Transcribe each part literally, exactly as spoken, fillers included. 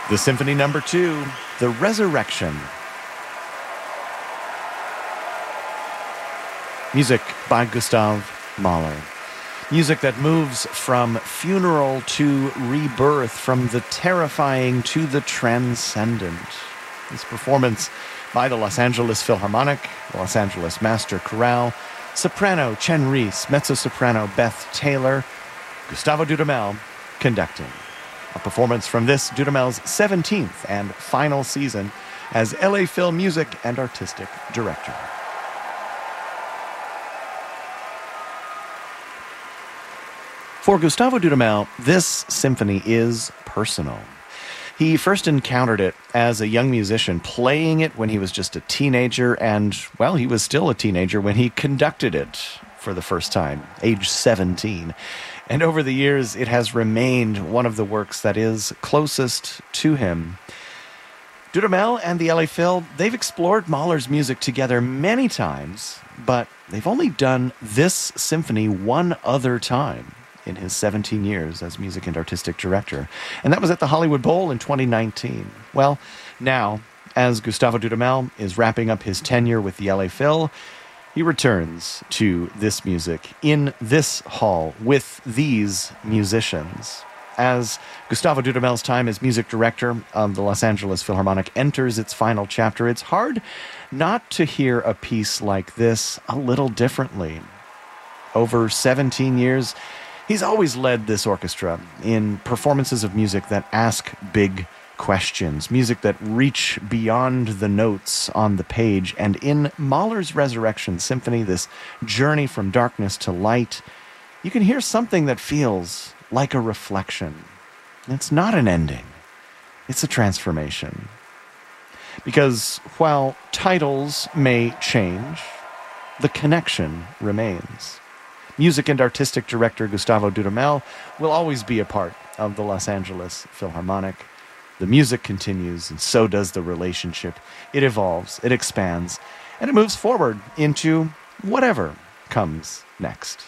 The Symphony Number Two, The Resurrection. Music by Gustav Mahler. Music that moves from funeral to rebirth, from the terrifying to the transcendent. This performance by the Los Angeles Philharmonic, the Los Angeles Master Chorale, soprano Chen Reese, mezzo-soprano Beth Taylor, Gustavo Dudamel conducting. A performance from this, Dudamel's seventeenth and final season as L A Phil Music and Artistic Director. For Gustavo Dudamel, this symphony is personal. He first encountered it as a young musician, playing it when he was just a teenager, and, well, he was still a teenager when he conducted it for the first time, age seventeen. And over the years, it has remained one of the works that is closest to him. Dudamel and the L A Phil, they've explored Mahler's music together many times, but they've only done this symphony one other time in his seventeen years as music and artistic director. And that was at the Hollywood Bowl in twenty nineteen. Well, now, as Gustavo Dudamel is wrapping up his tenure with the L A Phil, he returns to this music in this hall with these musicians. As Gustavo Dudamel's time as music director of the Los Angeles Philharmonic enters its final chapter, it's hard not to hear a piece like this a little differently. Over seventeen years, he's always led this orchestra in performances of music that ask big questions, music that reach beyond the notes on the page. And in Mahler's Resurrection Symphony, this journey from darkness to light, you can hear something that feels like a reflection. It's not an ending. It's a transformation. Because while titles may change, the connection remains. Music and artistic director Gustavo Dudamel will always be a part of the Los Angeles Philharmonic. The music continues, and so does the relationship. It evolves, it expands, and it moves forward into whatever comes next.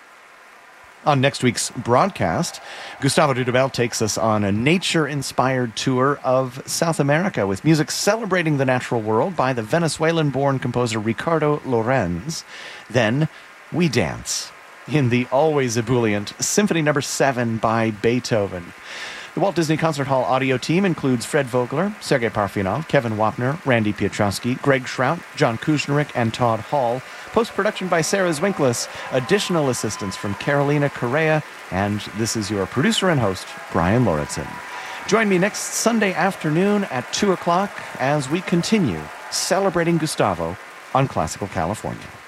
On next week's broadcast, Gustavo Dudamel takes us on a nature-inspired tour of South America with music celebrating the natural world by the Venezuelan-born composer Ricardo Lorenz. Then we dance in the always ebullient Symphony Number seven by Beethoven. The Walt Disney Concert Hall audio team includes Fred Vogler, Sergei Parfyanov, Kevin Wapner, Randy Piotrowski, Greg Schraut, John Kuznirik, and Todd Hall. Post-production by Sarah Zwinklis. Additional assistance from Carolina Correa. And this is your producer and host, Brian Lauritsen. Join me next Sunday afternoon at two o'clock as we continue celebrating Gustavo on Classical California.